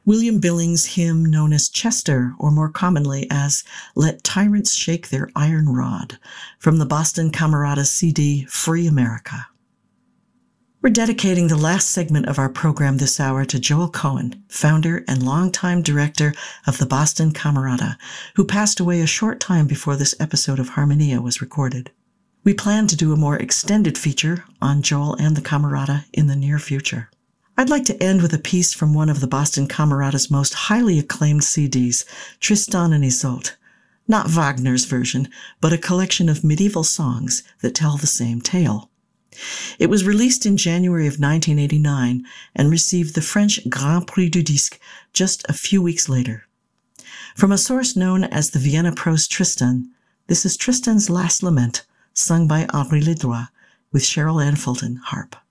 William Billings' hymn known as Chester, or more commonly as Let Tyrants Shake Their Iron Rod, from the Boston Camerata CD, Free America. We're dedicating the last segment of our program this hour to Joel Cohen, founder and longtime director of the Boston Camerata, who passed away a short time before this episode of Harmonia was recorded. We plan to do a more extended feature on Joel and the Camerata in the near future. I'd like to end with a piece from one of the Boston Camerata's most highly acclaimed CDs, Tristan and Isolde. Not Wagner's version, but a collection of medieval songs that tell the same tale. It was released in January of 1989 and received the French Grand Prix du Disque just a few weeks later. From a source known as the Vienna Prose Tristan, this is Tristan's Last Lament, sung by Henri Ledroit, with Cheryl Ann Fulton, harp.